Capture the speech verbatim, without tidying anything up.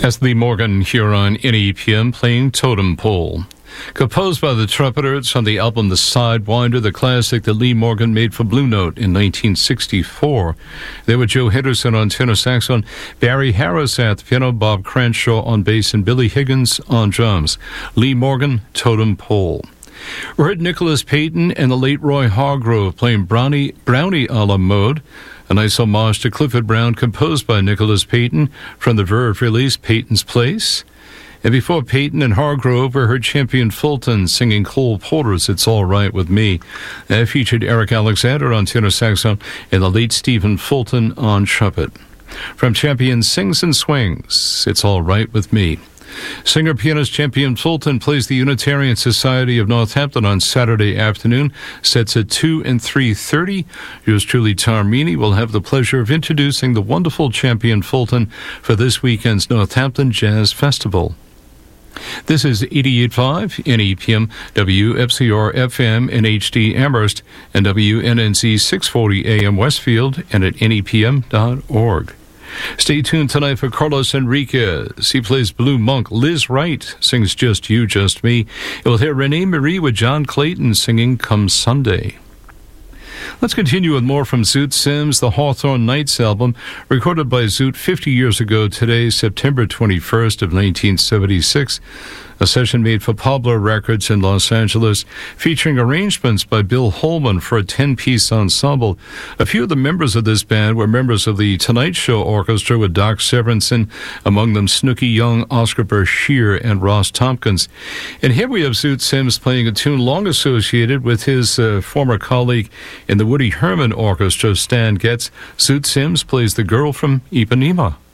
That's Lee Morgan here on N E P M playing Totem Pole. Composed by the Trumpeters on the album The Sidewinder, the classic that Lee Morgan made for Blue Note in nineteen sixty-four. There were Joe Henderson on tenor saxophone, Barry Harris at the piano, Bob Cranshaw on bass, and Billy Higgins on drums. Lee Morgan, Totem Pole. We heard Nicholas Payton and the late Roy Hargrove playing Brownie, Brownie a la mode, a nice homage to Clifford Brown, composed by Nicholas Payton from the Verve release Payton's Place. And before Payton and Hargrove, we heard Champion Fulton singing Cole Porter's It's All Right With Me. That featured Eric Alexander on tenor saxophone and the late Stephen Fulton on trumpet. From Champion Sings and Swings, It's All Right With Me. Singer-pianist Champion Fulton plays the Unitarian Society of Northampton on Saturday afternoon. Sets at two and three thirty. Yours truly, Tom Meany, will have the pleasure of introducing the wonderful Champion Fulton for this weekend's Northampton Jazz Festival. This is eighty-eight point five N E P M, W F C R F M in H D Amherst, and W N N Z six forty A M Westfield, and at N E P M dot org. Stay tuned tonight for Carlos Enriquez. He plays Blue Monk. Liz Wright sings Just You, Just Me. You'll hear Renee Marie with John Clayton singing Come Sunday. Let's continue with more from Zoot Sims, the Hawthorne Nights album, recorded by Zoot fifty years ago today, September twenty-first of nineteen seventy-six. A session made for Pablo Records in Los Angeles, featuring arrangements by Bill Holman for a ten-piece ensemble. A few of the members of this band were members of the Tonight Show Orchestra with Doc Severinsen, among them Snooky Young, Oscar Brashear, and Ross Tompkins. And here we have Zoot Sims playing a tune long associated with his uh, former colleague in the Woody Herman Orchestra, Stan Getz. Zoot Sims plays The Girl from Ipanema.